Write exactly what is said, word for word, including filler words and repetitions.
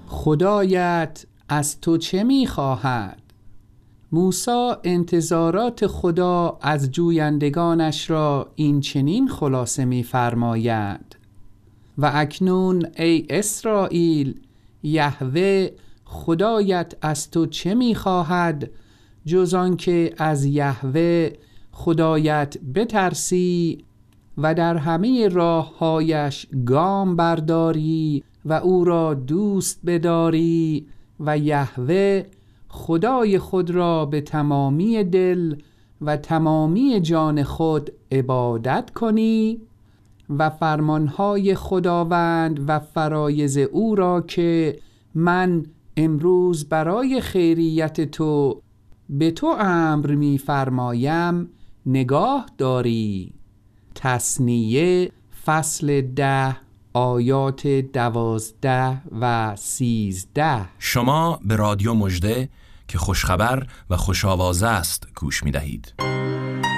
خدایت از تو چه می خواهد؟ موسی انتظارات خدا از جویندگانش را این چنین خلاصه می فرماید: و اکنون ای اسرائیل، یهوه خدایت از تو چه می خواهد جز آن که از یهوه خدایت بترسی و در همه راههایش گام برداری و او را دوست بداری و یهوه خدای خود را به تمامی دل و تمامی جان خود عبادت کنی و فرمانهای خداوند و فرایض او را که من امروز برای خیریت تو به تو امر می فرمایم نگاه داری. تثنیه فصل ده آیات دوازده و سیزده. شما به رادیو مژده که خوشخبر و خوش‌آوازه است گوش می دهید.